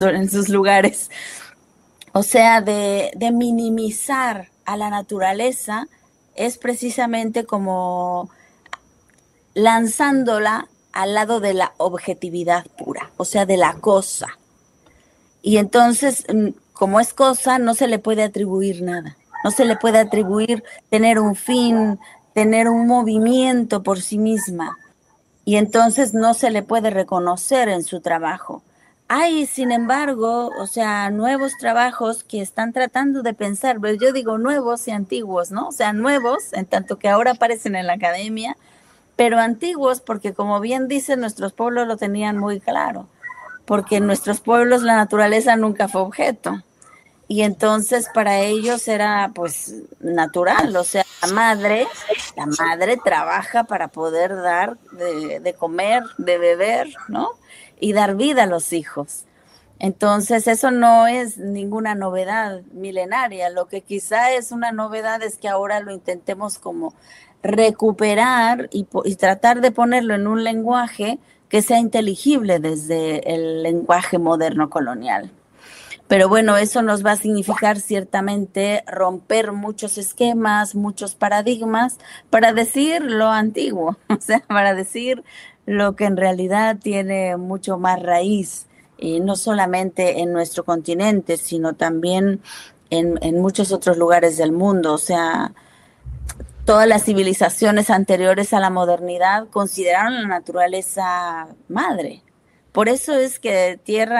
en sus lugares. O sea, de minimizar a la naturaleza es precisamente como lanzándola al lado de la objetividad pura, o sea, de la cosa. Y entonces, como es cosa, no se le puede atribuir nada. No se le puede atribuir tener un fin, tener un movimiento por sí misma. Y entonces no se le puede reconocer en su trabajo. Hay, sin embargo, o sea, nuevos trabajos que están tratando de pensar, pero yo digo nuevos y antiguos, ¿no? O sea, nuevos, en tanto que ahora aparecen en la academia, pero antiguos porque, como bien dicen, nuestros pueblos lo tenían muy claro, porque en nuestros pueblos la naturaleza nunca fue objeto. Y entonces para ellos era pues natural, o sea, la madre trabaja para poder dar de comer, de beber, ¿no? Y dar vida a los hijos. Entonces eso no es ninguna novedad milenaria, lo que quizá es una novedad es que ahora lo intentemos como recuperar y tratar de ponerlo en un lenguaje que sea inteligible desde el lenguaje moderno colonial. Pero bueno, eso nos va a significar ciertamente romper muchos esquemas, muchos paradigmas, para decir lo antiguo, o sea, para decir lo que en realidad tiene mucho más raíz, y no solamente en nuestro continente, sino también en muchos otros lugares del mundo. O sea, todas las civilizaciones anteriores a la modernidad consideraron la naturaleza madre. Por eso es que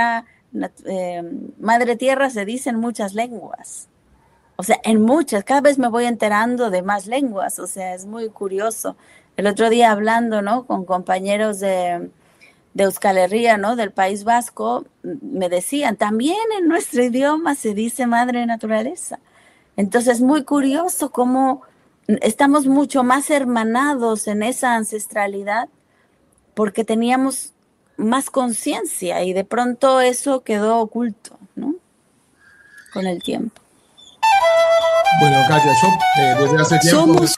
madre tierra se dice en muchas lenguas. O sea, en muchas, cada vez me voy enterando de más lenguas, o sea, es muy curioso. El otro día hablando, ¿no?, con compañeros de Euskal Herria, ¿no?, del País Vasco, me decían, también en nuestro idioma se dice madre naturaleza. Entonces, muy curioso cómo estamos mucho más hermanados en esa ancestralidad porque teníamos más conciencia y de pronto eso quedó oculto, ¿no?, con el tiempo. Bueno, Katia, yo desde hace tiempo Somos.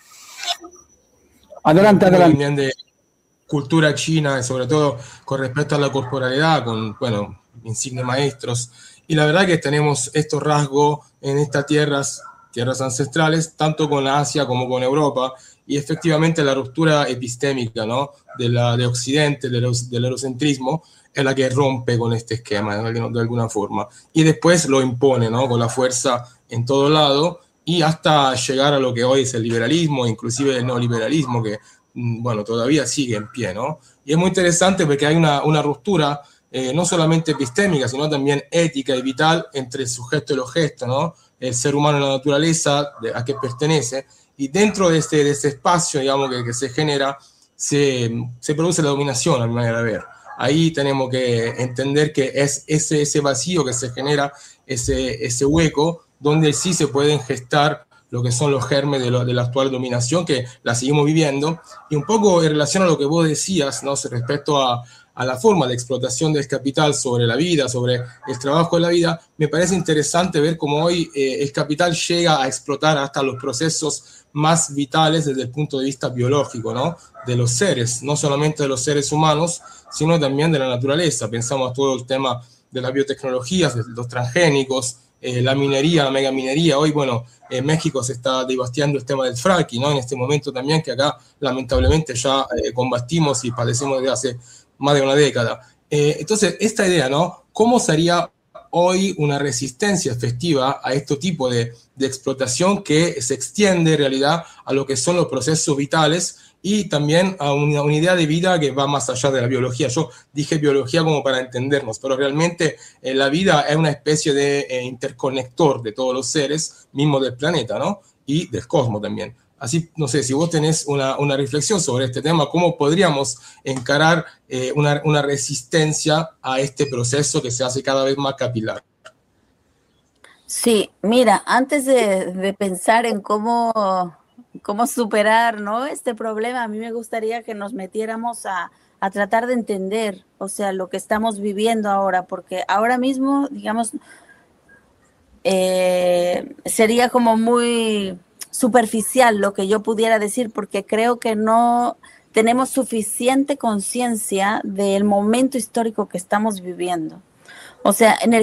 Adelante, adelante. de cultura china, sobre todo con respecto a la corporalidad, con, bueno, insignes maestros. Y la verdad que tenemos estos rasgos en estas tierras ancestrales, tanto con Asia como con Europa, y efectivamente la ruptura epistémica, ¿no?, de Occidente, del eurocentrismo, es la que rompe con este esquema, ¿no?, de alguna forma. Y después lo impone, ¿no?, con la fuerza en todo lado, y hasta llegar a lo que hoy es el liberalismo, inclusive el neoliberalismo, que, bueno, todavía sigue en pie, ¿no? Y es muy interesante porque hay una ruptura, no solamente epistémica, sino también ética y vital entre el sujeto y el objeto, ¿no? El ser humano y la naturaleza, a qué pertenece, y dentro de este espacio, digamos, que se genera, se produce la dominación, a mi manera de ver. Ahí tenemos que entender que es ese vacío que se genera, ese hueco, donde sí se pueden gestar lo que son los germes de la actual dominación, que la seguimos viviendo, y un poco en relación a lo que vos decías, ¿no?, respecto a la forma de explotación del capital sobre la vida, sobre el trabajo de la vida, me parece interesante ver cómo hoy el capital llega a explotar hasta los procesos más vitales desde el punto de vista biológico, ¿no?, de los seres, no solamente de los seres humanos, sino también de la naturaleza. Pensamos a todo el tema de las biotecnologías, de los transgénicos, la minería, la megaminería. Hoy, bueno, en México se está devastando el tema del fracking, ¿no?, en este momento también, que acá lamentablemente ya combatimos y padecemos desde hace más de una década. Entonces, esta idea, ¿no?, ¿cómo sería hoy una resistencia efectiva a este tipo de explotación que se extiende en realidad a lo que son los procesos vitales y también a una idea de vida que va más allá de la biología? Yo dije biología como para entendernos, pero realmente la vida es una especie de interconector de todos los seres mismos del planeta, ¿no?, y del cosmos también. Así, no sé, si vos tenés una reflexión sobre este tema, ¿cómo podríamos encarar una resistencia a este proceso que se hace cada vez más capilar? Sí, mira, antes de pensar en cómo superar, ¿no?, este problema, a mí me gustaría que nos metiéramos a tratar de entender, o sea, lo que estamos viviendo ahora, porque ahora mismo, digamos, sería como muy superficial lo que yo pudiera decir, porque creo que no tenemos suficiente conciencia del momento histórico que estamos viviendo. O sea, en el